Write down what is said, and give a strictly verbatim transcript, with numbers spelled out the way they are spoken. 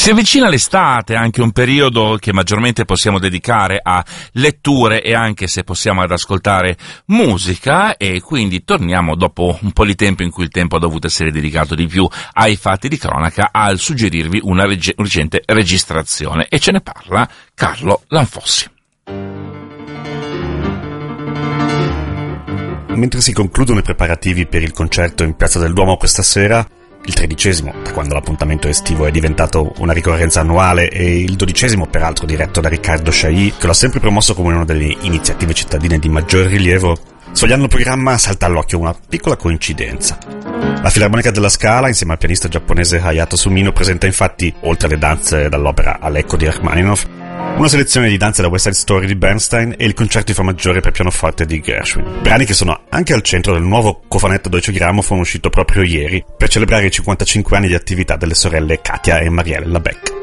Si avvicina l'estate, anche un periodo che maggiormente possiamo dedicare a letture e anche, se possiamo, ad ascoltare musica, e quindi torniamo dopo un po' di tempo in cui il tempo ha dovuto essere dedicato di più ai fatti di cronaca al suggerirvi una reg- recente registrazione, e ce ne parla Carlo Lanfossi. Mentre si concludono i preparativi per il concerto in Piazza del Duomo questa sera, il tredicesimo, da quando l'appuntamento estivo è diventato una ricorrenza annuale, e il dodicesimo, peraltro diretto da Riccardo Chailly, che lo ha sempre promosso come una delle iniziative cittadine di maggior rilievo, sfogliando il programma salta all'occhio una piccola coincidenza. La Filarmonica della Scala, insieme al pianista giapponese Hayato Sumino, presenta infatti, oltre alle danze dall'opera Aleko di Rachmaninoff, una selezione di danze da West Side Story di Bernstein e il concerto in fa maggiore per pianoforte di Gershwin. Brani che sono anche al centro del nuovo cofanetto Deutsche Grammophon uscito proprio ieri per celebrare i cinquantacinque anni di attività delle sorelle Katia e Marielle Labec.